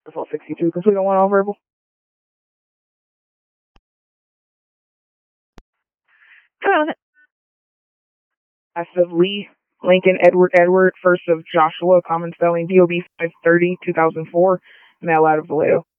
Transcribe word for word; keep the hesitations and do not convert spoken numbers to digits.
Default sixty-two, complete on one all verbal. Got it. S of Lee, Lincoln, Edward, Edward, first of Joshua, common spelling, D O B five thirty, two thousand four, mail out of Vallejo.